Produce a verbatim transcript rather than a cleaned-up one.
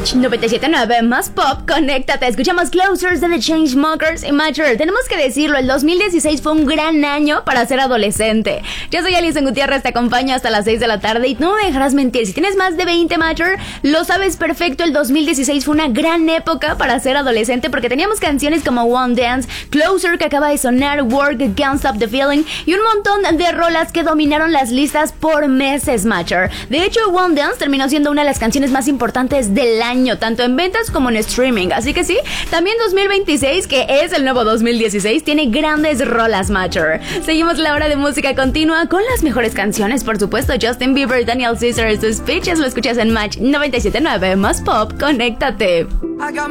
Match noventa y siete punto nueve más pop, conéctate. Escuchamos Closers de The Chainsmokers y Mature. Tenemos que decirlo, el dos mil dieciséis fue un gran año para ser adolescente. Yo soy Alison Gutiérrez, te acompaño hasta las seis de la tarde y no me dejarás mentir. Si tienes más de veinte, Mature, lo sabes perfecto. El dos mil dieciséis fue una gran época para ser adolescente porque teníamos canciones como One Dance, Closer que acaba de sonar, Work, Can't Stop the Feeling y un montón de rolas que dominaron las listas por meses, Mature. De hecho, One Dance terminó siendo una de las canciones más importantes del año, tanto en ventas como en streaming. Así que sí, también dos mil veintiséis, que es el nuevo dos mil dieciséis, tiene grandes rolas, Mature. Seguimos la hora de música continua con las mejores canciones, por supuesto. Justin Bieber, Daniel Caesar, Suspicious, lo escuchas en Match noventa y siete punto nueve más pop, conéctate.